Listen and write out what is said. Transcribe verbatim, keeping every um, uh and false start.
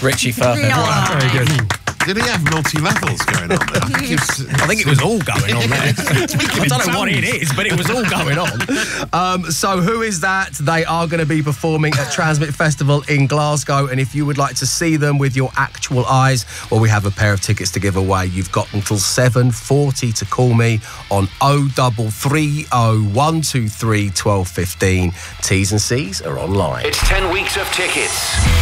Richie Firth. Oh, Very good. Did he have multi-levels going on there? I think it was, I think it was all going on there. I don't know what it is, but it was all going on. Um, so who is that? They are going to be performing at Transmit Festival in Glasgow, and if you would like to see them with your actual eyes, well, we have a pair of tickets to give away. You've got until seven forty to call me on oh double three oh, one two three, one two one five. T's and C's are online. It's ten weeks of tickets.